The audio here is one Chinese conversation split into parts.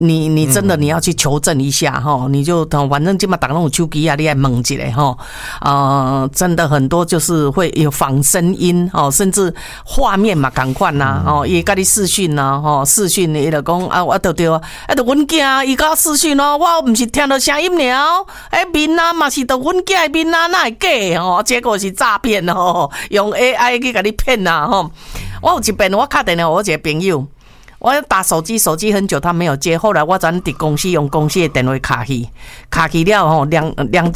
你真的你要去求证一下哈，你就反正今嘛打那种手机啊，你来问一下哈，真的很多就是会有仿声音哦，甚至画面嘛同款呐哦，伊甲你视讯呐吼，视讯伊就讲啊，我对啊，就阮囝伊甲视讯哦，我毋是听到声音了，面啊嘛是到阮囝的面啊，哪会假吼？结果是诈骗哦，用 AI 去甲你骗呐吼。我有一遍我打电话我一个朋友。我打手机很久他没有接，后来我转伫公司用公司的电话卡去了吼，亮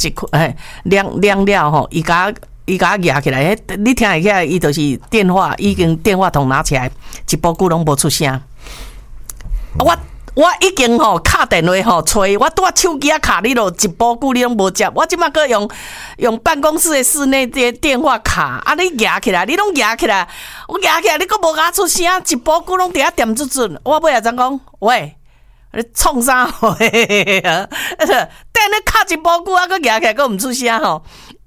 了吼，伊甲举起来，你听会起来，伊就是电话已经电话筒拿起来，一波久拢无出声。我已经吼敲电话吼催，我拄啊手机啊卡你咯，一波久你拢无接，我即马个用办公室的室内电话卡，啊你举起来，你拢举起来，我举起来，你阁无甲出声，一波久拢伫遐点准，我尾仔怎讲？喂，你创啥？等你敲一波久啊，阁举起来，阁毋出声吼。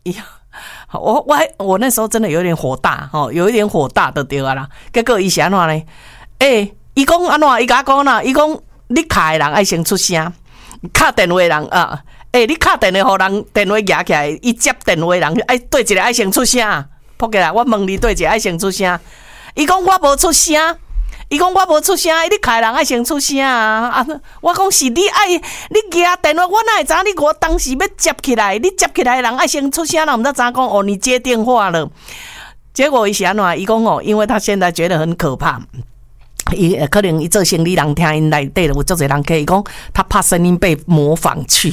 我那时候真的有点火大吼，有一点火大就对啊啦。结果伊是安怎呢？伊讲安怎？伊甲我讲啦，伊讲。你敲的人爱先出声，敲电话的人啊，你敲电话互人电话举起来，伊接电话的人爱对一个爱先出声，扑起来，我问你对一个爱先出声，伊讲我无出声，你敲的人爱先出声啊！我讲是你爱你举电话，我哪会知你我当时要接起来，你接起来的人爱先出声，那我们才知讲哦，你接电话了。结果伊是安怎？伊讲哦，因为他现在觉得很可怕。可能伊做生理人听因内底有足侪人可以讲，他怕声音被模仿去。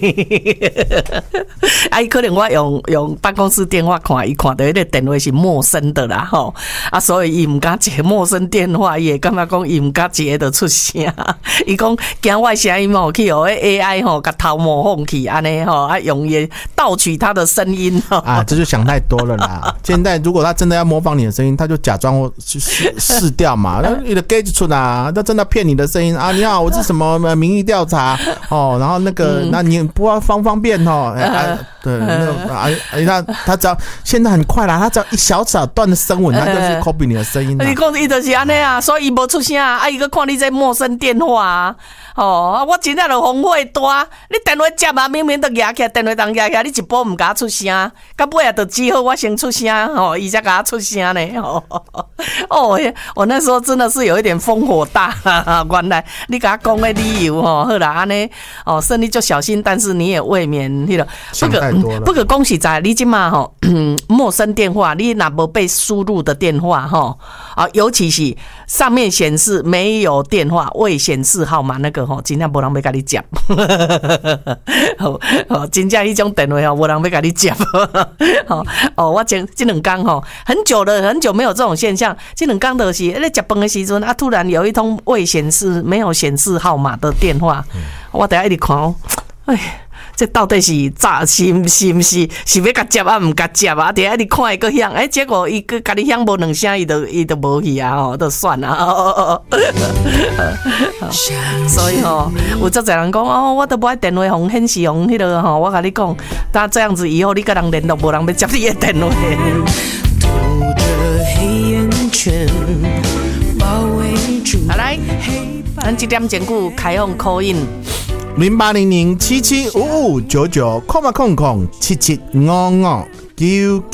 可能我用办公室电话看，伊看到迄个电话是陌生的啦吼，所以伊毋敢接陌生电话，伊会感觉讲伊毋敢接得出声。伊讲惊我声音吼去互 AI 吼甲偷模仿去安尼吼，用伊盗取他的声音啊，这就想太多了啦。现在如果他真的要模仿你的声音，他就假装试掉嘛。给出啊，他真的骗你的声音啊！你好，我是什么民意调查哦，然后那你不方便哦？对，他只要现在很快啦，他只要一小段的声纹，他就是 copy 你的声音。 你讲伊就是安尼啊，所以伊无出声啊，伊个看你这陌生电话啊。我真正就风火大，你电话接啊，明明就举起来，电话当举起来，你一波唔甲出声，到尾啊，就只好我先出声，伊才甲出声呢。我那时候真的是有一点烽火大，原来你甲讲的理由好啦，安尼生意就小心，但是你也未免迄个。不可讲实在，你即马陌生电话，你若无被输入的电话尤其是上面显示没有电话未显示号码那个真正无人要甲你接。真正迄种电话无人要甲你接。我这两天很久没有这种现象，这两天就是在吃饭的时阵突然有一通没有显示号码的电话，我等下一直看这到底是不是要甲接啊？唔甲接啊？伫遐你看伊个响，结果伊个甲你响无两声，伊就无去啊！就算了。所以有足侪人讲我都无爱电话红显示红迄个我甲你讲，但这样子以后你甲人联络，无人要接你的电话。好来，咱这点前句开放call in。 0800775599，00775599。